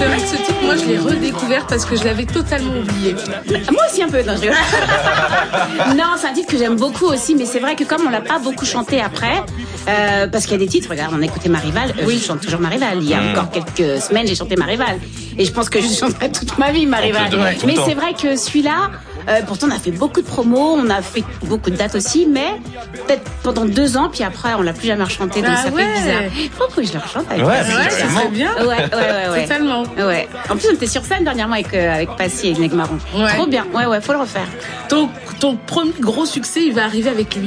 C'est vrai que ce titre, moi, je l'ai redécouvert parce que je l'avais totalement oublié. Moi aussi un peu, non, je rigole. Non, c'est un titre que j'aime beaucoup aussi, mais c'est vrai que comme on l'a pas beaucoup chanté après, parce qu'il y a des titres, regarde, on a écouté Marival, je chante toujours Marival. Il y a encore quelques semaines, j'ai chanté Marival. Et je pense que je chanterai toute ma vie Marival. Mais c'est vrai que celui-là, pourtant on a fait beaucoup de promos, on a fait beaucoup de dates aussi, mais peut-être pendant 2 ans, puis après on l'a plus jamais rechanté, donc ça fait bizarre. Pourquoi je le rechante avec Passy? Ça serait bien. Ouais. Totalement. Ouais. En plus on était sur scène dernièrement avec Passy et Neg Marron. Ouais. Trop bien. Ouais, faut le refaire. Ton premier gros succès, il va arriver avec lui.